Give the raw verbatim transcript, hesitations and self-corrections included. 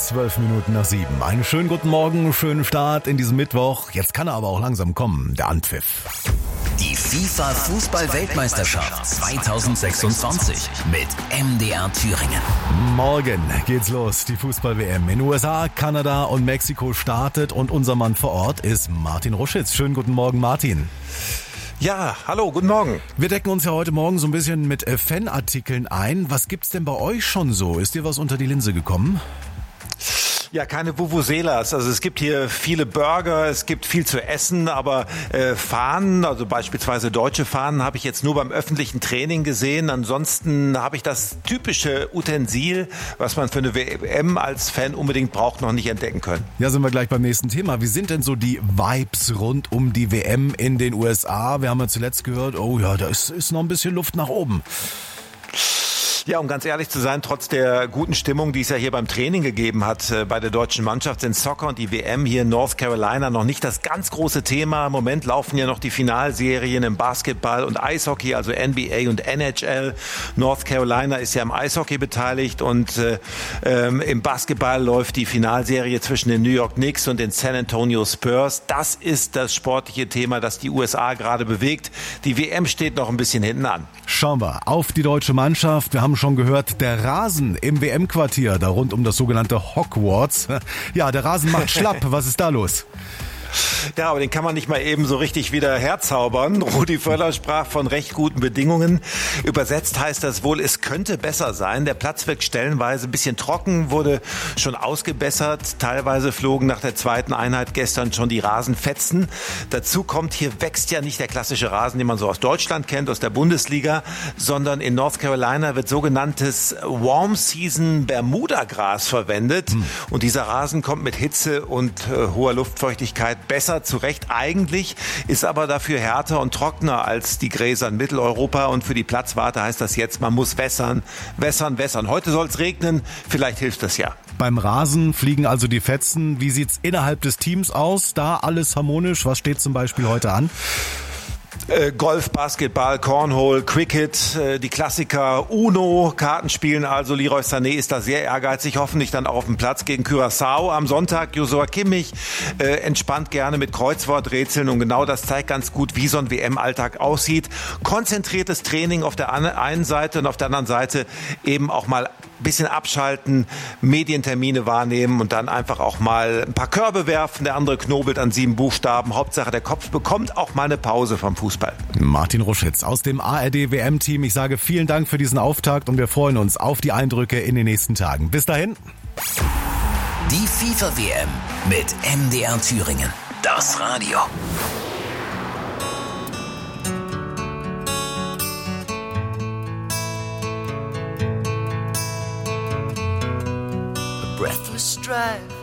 Zwölf Minuten nach sieben. Einen schönen guten Morgen, schönen Start in diesem Mittwoch. Jetzt kann er aber auch langsam kommen, der Anpfiff. Die FIFA-Fußball-Weltmeisterschaft zweitausendsechsundzwanzig mit M D R Thüringen. Morgen geht's los. Die Fußball-W M in U S A, Kanada und Mexiko startet und unser Mann vor Ort ist Martin Ruschitz. Schönen guten Morgen, Martin. Ja, hallo, guten Morgen. Wir decken uns ja heute Morgen so ein bisschen mit Fanartikeln ein. Was gibt's denn bei euch schon so? Ist dir was unter die Linse gekommen? Ja, keine Vuvuzelas. Also es gibt hier viele Burger, es gibt viel zu essen, aber äh, Fahnen, also beispielsweise deutsche Fahnen, habe ich jetzt nur beim öffentlichen Training gesehen. Ansonsten habe ich das typische Utensil, was man für eine W M als Fan unbedingt braucht, noch nicht entdecken können. Ja, sind wir gleich beim nächsten Thema. Wie sind denn so die Vibes rund um die W M in den U S A? Wir haben ja zuletzt gehört, oh ja, da ist, ist noch ein bisschen Luft nach oben. Ja, um ganz ehrlich zu sein, trotz der guten Stimmung, die es ja hier beim Training gegeben hat äh, bei der deutschen Mannschaft, sind Soccer und die W M hier in North Carolina noch nicht das ganz große Thema. Im Moment laufen ja noch die Finalserien im Basketball und Eishockey, also N B A und N H L. North Carolina ist ja im Eishockey beteiligt und äh, ähm, im Basketball läuft die Finalserie zwischen den New York Knicks und den San Antonio Spurs. Das ist das sportliche Thema, das die U S A gerade bewegt. Die W M steht noch ein bisschen hinten an. Schauen wir auf die deutsche Mannschaft. Wir haben schon gehört, der Rasen im W M-Quartier, da rund um das sogenannte Hogwarts. Ja, der Rasen macht schlapp. Was ist da los? Ja, aber den kann man nicht mal eben so richtig wieder herzaubern. Rudi Völler sprach von recht guten Bedingungen. Übersetzt heißt das wohl, es könnte besser sein. Der Platz wirkt stellenweise ein bisschen trocken, wurde schon ausgebessert. Teilweise flogen nach der zweiten Einheit gestern schon die Rasenfetzen. Dazu kommt, hier wächst ja nicht der klassische Rasen, den man so aus Deutschland kennt, aus der Bundesliga, sondern in North Carolina wird sogenanntes Warm Season Bermuda-Gras verwendet. Hm. Und dieser Rasen kommt mit Hitze und äh, hoher Luftfeuchtigkeit besser zurecht. Eigentlich ist aber dafür härter und trockener als die Gräser in Mitteleuropa. Und für die Platzwarte heißt das jetzt, man muss wässern, wässern, wässern. Heute soll es regnen, vielleicht hilft das ja. Beim Rasen fliegen also die Fetzen. Wie sieht's innerhalb des Teams aus? Da alles harmonisch. Was steht zum Beispiel heute an? Golf, Basketball, Cornhole, Cricket, die Klassiker, Uno, Kartenspielen. Also Leroy Sané ist da sehr ehrgeizig, hoffentlich dann auch auf dem Platz gegen Curaçao. Am Sonntag Joshua Kimmich äh, entspannt gerne mit Kreuzworträtseln und genau das zeigt ganz gut, wie so ein W M-Alltag aussieht. Konzentriertes Training auf der einen Seite und auf der anderen Seite eben auch mal ein bisschen abschalten, Medientermine wahrnehmen und dann einfach auch mal ein paar Körbe werfen. Der andere knobelt an sieben Buchstaben. Hauptsache, der Kopf bekommt auch mal eine Pause vom Fußball. Martin Ruschitz aus dem A R D W M-Team. Ich sage vielen Dank für diesen Auftakt und wir freuen uns auf die Eindrücke in den nächsten Tagen. Bis dahin. Die FIFA-W M mit M D R Thüringen. Das Radio. Breathless drive